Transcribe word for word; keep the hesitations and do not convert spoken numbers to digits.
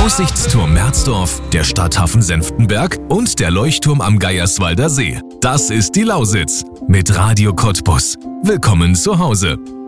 Aussichtsturm Merzdorf, der Stadthafen Senftenberg und der Leuchtturm am Geierswalder See. Das ist die Lausitz mit Radio Cottbus. Willkommen zu Hause.